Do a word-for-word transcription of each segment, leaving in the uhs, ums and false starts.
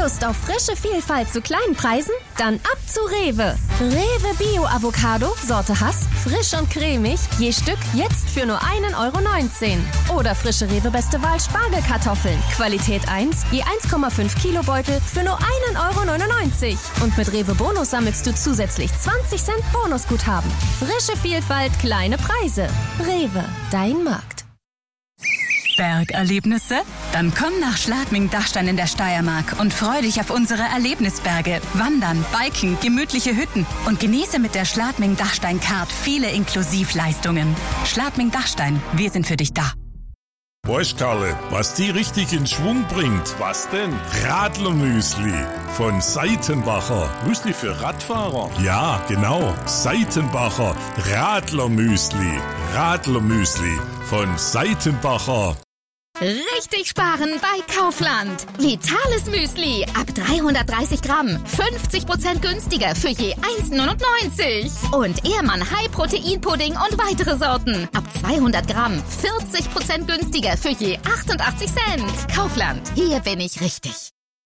Lust auf frische Vielfalt zu kleinen Preisen? Dann ab zu Rewe. Rewe Bio Avocado, Sorte Hass, frisch und cremig, je Stück jetzt für nur ein Euro neunzehn. Oder frische Rewe Beste Wahl Spargelkartoffeln, Qualität eins, je eins Komma fünf Kilo Beutel für nur ein Euro neunundneunzig. Und mit Rewe Bonus sammelst du zusätzlich zwanzig Cent Bonusguthaben. Frische Vielfalt, kleine Preise. Rewe, dein Markt. Bergerlebnisse? Dann komm nach Schladming-Dachstein in der Steiermark und freu dich auf unsere Erlebnisberge. Wandern, Biken, gemütliche Hütten und genieße mit der Schladming-Dachstein-Card viele Inklusivleistungen. Schladming-Dachstein, wir sind für dich da. Weißt Karle, was die richtig in Schwung bringt? Was denn? Radlermüsli von Seitenbacher. Müsli für Radfahrer? Ja, genau. Seitenbacher Radlermüsli. Radlermüsli von Seitenbacher. Richtig sparen bei Kaufland. Vitales Müsli ab dreihundertdreißig Gramm. fünfzig Prozent günstiger für je eins neunundneunzig. Und Ehrmann High Protein Pudding und weitere Sorten. Ab zweihundert Gramm. vierzig Prozent günstiger für je achtundachtzig Cent. Kaufland. Hier bin ich richtig.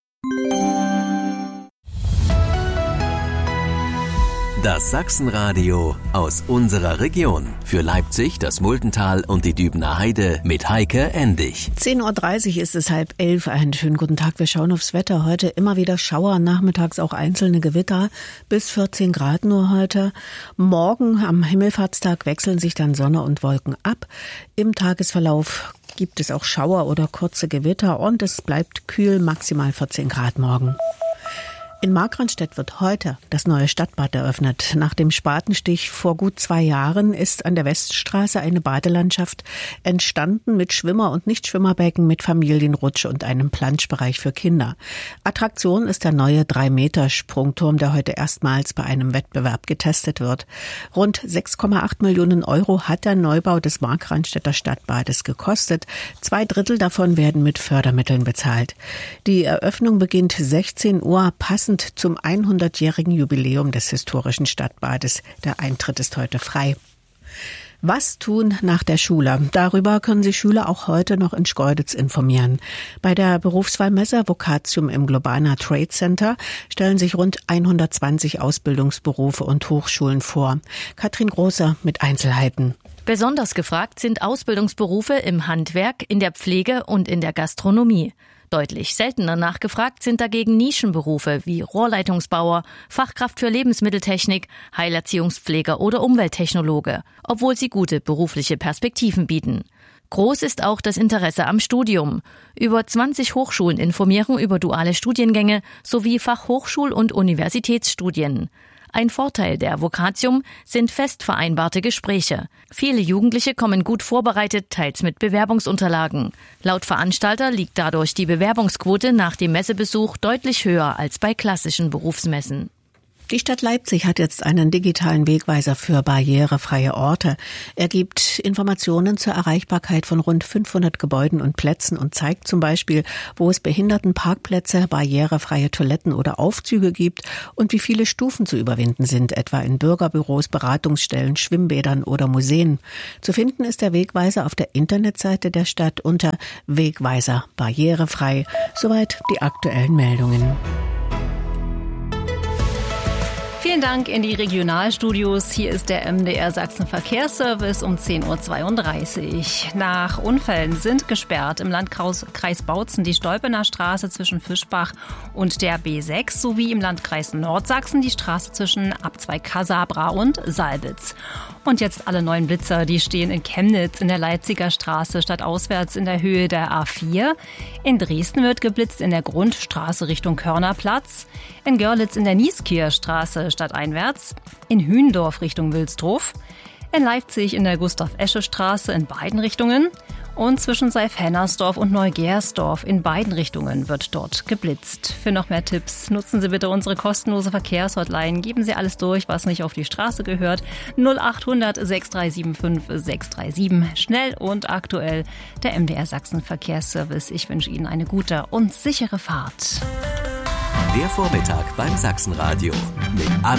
Das Sachsenradio aus unserer Region. Für Leipzig, das Muldental und die Dübener Heide mit Heike Endig. zehn Uhr dreißig ist es, halb elf. Einen schönen guten Tag. Wir schauen aufs Wetter. Heute immer wieder Schauer, nachmittags auch einzelne Gewitter. Bis vierzehn Grad nur heute. Morgen am Himmelfahrtstag wechseln sich dann Sonne und Wolken ab. Im Tagesverlauf gibt es auch Schauer oder kurze Gewitter und es bleibt kühl, maximal vierzehn Grad morgen. In Markranstädt wird heute das neue Stadtbad eröffnet. Nach dem Spatenstich vor gut zwei Jahren ist an der Weststraße eine Badelandschaft entstanden mit Schwimmer- und Nichtschwimmerbecken, mit Familienrutsch und einem Planschbereich für Kinder. Attraktion ist der neue drei Meter Sprungturm, der heute erstmals bei einem Wettbewerb getestet wird. Rund sechs Komma acht Millionen Euro hat der Neubau des Markranstädter Stadtbades gekostet. Zwei Drittel davon werden mit Fördermitteln bezahlt. Die Eröffnung beginnt sechzehn Uhr, passend zum hundertjährigen Jubiläum des historischen Stadtbades. Der Eintritt ist heute frei. Was tun nach der Schule? Darüber können sich Schüler auch heute noch in Schkeuditz informieren. Bei der Berufswahlmesse Vocatium im Globana Trade Center stellen sich rund hundertzwanzig Ausbildungsberufe und Hochschulen vor. Katrin Großer mit Einzelheiten. Besonders gefragt sind Ausbildungsberufe im Handwerk, in der Pflege und in der Gastronomie. Deutlich seltener nachgefragt sind dagegen Nischenberufe wie Rohrleitungsbauer, Fachkraft für Lebensmitteltechnik, Heilerziehungspfleger oder Umwelttechnologe, obwohl sie gute berufliche Perspektiven bieten. Groß ist auch das Interesse am Studium. Über zwanzig Hochschulen informieren über duale Studiengänge sowie Fachhochschul- und Universitätsstudien. Ein Vorteil der Vocatium sind fest vereinbarte Gespräche. Viele Jugendliche kommen gut vorbereitet, teils mit Bewerbungsunterlagen. Laut Veranstalter liegt dadurch die Bewerbungsquote nach dem Messebesuch deutlich höher als bei klassischen Berufsmessen. Die Stadt Leipzig hat jetzt einen digitalen Wegweiser für barrierefreie Orte. Er gibt Informationen zur Erreichbarkeit von rund fünfhundert Gebäuden und Plätzen und zeigt zum Beispiel, wo es Behindertenparkplätze, barrierefreie Toiletten oder Aufzüge gibt und wie viele Stufen zu überwinden sind, etwa in Bürgerbüros, Beratungsstellen, Schwimmbädern oder Museen. Zu finden ist der Wegweiser auf der Internetseite der Stadt unter Wegweiser barrierefrei. Soweit die aktuellen Meldungen. Vielen Dank in die Regionalstudios. Hier ist der M D R Sachsen Verkehrsservice um zehn Uhr zweiunddreißig. Nach Unfällen sind gesperrt im Landkreis Bautzen die Stolpener Straße zwischen Fischbach und der B sechs sowie im Landkreis Nordsachsen die Straße zwischen Abzweig Casabra und Salbitz. Und jetzt alle neuen Blitzer, die stehen in Chemnitz in der Leipziger Straße stadtauswärts in der Höhe der A vier. In Dresden wird geblitzt in der Grundstraße Richtung Körnerplatz. In Görlitz in der Nieskierstraße stadteinwärts. In Hündorf Richtung Wilsdruf. In Leipzig in der Gustav-Esche-Straße in beiden Richtungen. Und zwischen Seif-Hennersdorf und Neugersdorf in beiden Richtungen wird dort geblitzt. Für noch mehr Tipps nutzen Sie bitte unsere kostenlose Verkehrshotline. Geben Sie alles durch, was nicht auf die Straße gehört. null achthundert sechs drei sieben fünf sechs drei sieben. Schnell und aktuell der M D R Sachsen Verkehrsservice. Ich wünsche Ihnen eine gute und sichere Fahrt. Der Vormittag beim Sachsenradio mit